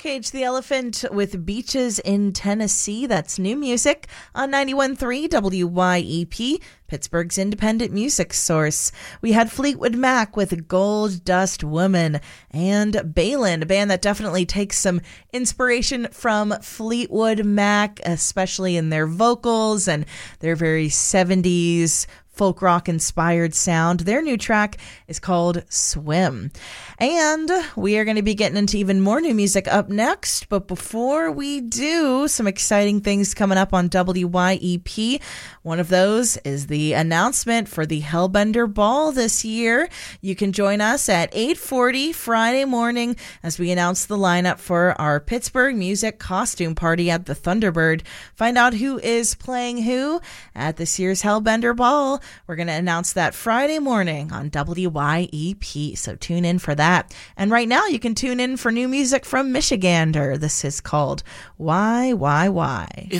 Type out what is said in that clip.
Cage the Elephant with Beaches in Tennessee. That's new music on 91.3 WYEP, Pittsburgh's independent music source. We had Fleetwood Mac with Gold Dust Woman, and Balin, a band that definitely takes some inspiration from Fleetwood Mac, especially in their vocals and their very 70s folk rock inspired sound. Their new track is called Swim. And we are going to be getting into even more new music up next. But before we do, some exciting things coming up on WYEP. One of those is the announcement for the Hellbender Ball this year. You can join us at 8:40 Friday morning as we announce the lineup for our Pittsburgh Music Costume Party at the Thunderbird. Find out who is playing who at this year's Hellbender Ball. We're going to announce that Friday morning on WYEP, so tune in for that. And right now you can tune in for new music from Michigander. This is called Why.